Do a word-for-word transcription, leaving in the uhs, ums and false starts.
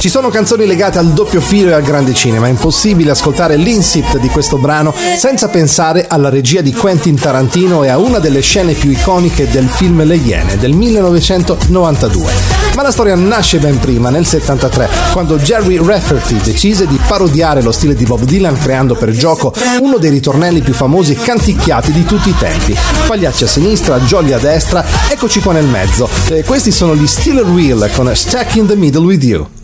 Ci sono canzoni legate al doppio filo e al grande cinema, è impossibile ascoltare l'incipit di questo brano senza pensare alla regia di Quentin Tarantino e a una delle scene più iconiche del film Le Iene del millenovecentonovantadue. Ma la storia nasce ben prima, nel settantatré, quando Jerry Rafferty decise di parodiare lo stile di Bob Dylan creando per gioco uno dei ritornelli più famosi e canticchiati di tutti i tempi. Pagliacci a sinistra, jolly a destra, eccoci qua nel mezzo. E questi sono gli Steeler Wheel con Stuck in the Middle with You.